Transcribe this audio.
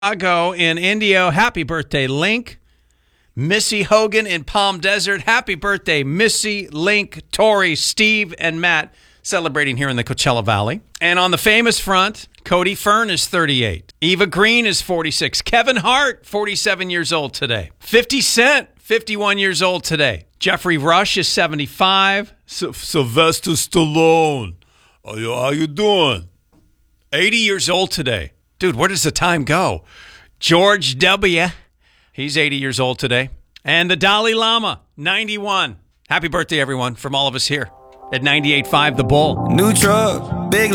Chicago in Indio. Happy birthday, Link. Missy Hogan in Palm Desert. Happy birthday, Missy, Link, Tori, Steve, and Matt, celebrating here in the Coachella Valley. And on the famous front, Cody Fern is 38. Eva Green is 46. Kevin Hart, 47 years old today. 50 Cent, 51 years old today. Jeffrey Rush is 75. Sylvester Stallone, how you doing? 80 years old today. Dude, where does the time go? George W., he's 80 years old today. And the Dalai Lama, 91. Happy birthday, everyone, from all of us here at 98.5 The Bull. New truck, big